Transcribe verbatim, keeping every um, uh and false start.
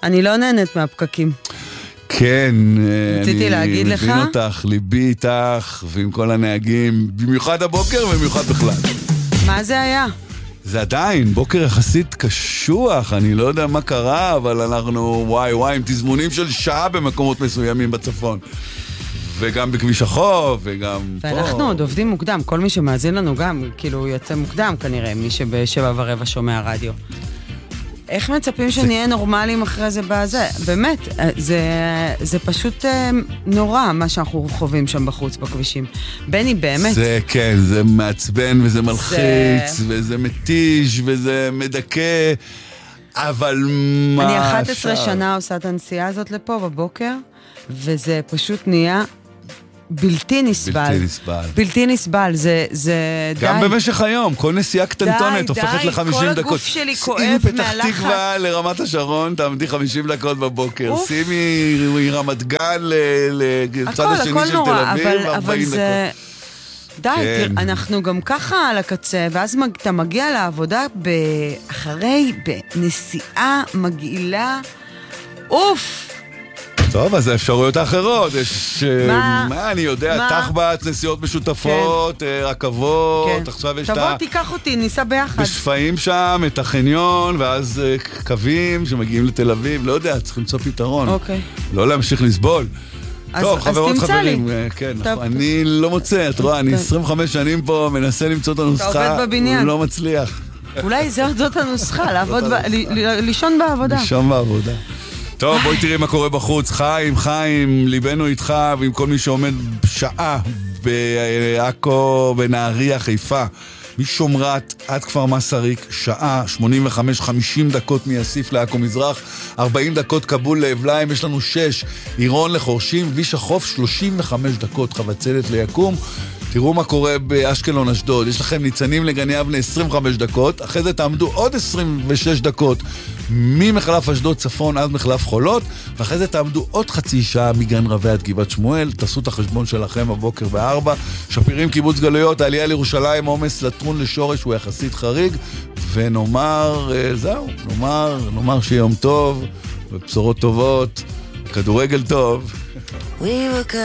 אני לא נהנית מהפקקים. כן, רציתי להגיד לך. אני מבין אותך, ליבי איתך, ועם כל הנהגים, במיוחד הבוקר ובמיוחד בכלל. מה זה היה? זה עדיין, בוקר יחסית קשוח, אני לא יודע מה קרה, אבל אנחנו וואי וואי עם תזמונים של שעה במקומות מסוימים בצפון. וגם בכביש החוף, וגם פה. ואנחנו עוד עובדים מוקדם, כל מי שמאזין לנו גם, כאילו יוצא מוקדם כנראה, מי שבשבע ורבע שומע רדיו. איך מצפים שנהיה נורמליים אחרי זה בזה? באמת, זה, זה פשוט נורא מה שאנחנו חווים שם בחוץ בכבישים. בני, באמת. זה כן, זה מעצבן וזה מלחיץ, זה... וזה מתיש וזה מדכא, אבל מה אני אחת עשרה אפשר? שנה עושה את הנסיעה הזאת לפה בבוקר, וזה פשוט נהיה בלתי נסבל. בלתי נסבל. בלתי נסבל, זה, זה גם די. במשך היום, כל נסיעה קטנטונת הופכת ל-חמישים דקות. כל הגוף שלי כואב שימי פתח מהלחץ. תקווה לרמת השרון, תעמדי חמישים דקות בבוקר. שימי רמת גן לצד השני של תל אביב, ארבעים דקות. די, תראה, אנחנו גם ככה על הקצה, ואז אתה מגיע לעבודה אחרי, בנסיעה מגעילה, אוף! טוב, אז האפשרויות האחרות, יש, מה? מה אני יודע, תחב"צ, נסיעות משותפות, רכבות, עכשיו יש את ה... תבוא, תיקח אותי, ניסע ביחד. בשפעים שם, את החניון, ואז קווים שמגיעים לתל אביב, לא יודע, צריכים למצוא פתרון. אוקיי. לא להמשיך לסבול. טוב, חברות חברים, כן, אני לא מוצא, את רואה, אני עשרים וחמש שנים פה, מנסה למצוא את הנוסחה, אתה עובד בבניין. הוא לא מצליח. אולי זאת הנוסחה, לעבוד, לישון בעבודה. לישון בעבודה. טוב, בואי תראי מה קורה בחוץ. חיים, חיים, ליבנו איתך, ועם כל מי שעומד שעה בעכו, בנהריה, חיפה. משומרת עד כפר מסריק, שעה, שמונים וחמש חמישים דקות מיסיף לעכו מזרח, ארבעים דקות קבול לאבליים, יש לנו שש, עירון לחורשים, כביש החוף, שלושים וחמש דקות, חבצלת ליקום. תראו מה קורה באשקלון אשדוד, יש לכם ניצנים לגני אבנה עשרים וחמש דקות, אחרי זה תעמדו עוד עשרים ושש דקות ממחלף אשדוד צפון עד מחלף חולות, ואחרי זה תעמדו עוד חצי שעה מגן רבי עד גבעת שמואל, תעשו את החשבון שלכם בבוקר בארבע, שפירים קיבוץ גלויות, העלייה לירושלים, עומס לטרון לשורש הוא יחסית חריג, ונאמר, זהו, נאמר, נאמר שיום טוב, ובשורות טובות, כדורגל טוב.